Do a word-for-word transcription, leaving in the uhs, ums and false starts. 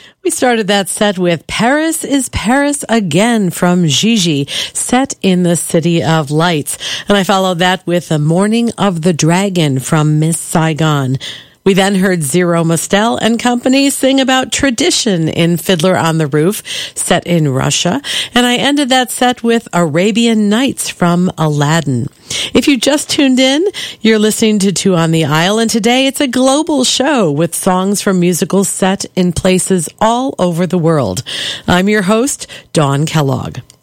We started that set with Paris is Paris Again from Gigi, set in the City of Lights. And I followed that with The Morning of the Dragon from Miss Saigon. We then heard Zero Mostel and company sing about tradition in Fiddler on the Roof, set in Russia. And I ended that set with Arabian Nights from Aladdin. If you just tuned in, you're listening to Two on the Aisle, and today it's a global show with songs from musicals set in places all over the world. I'm your host, Dawn Kellogg.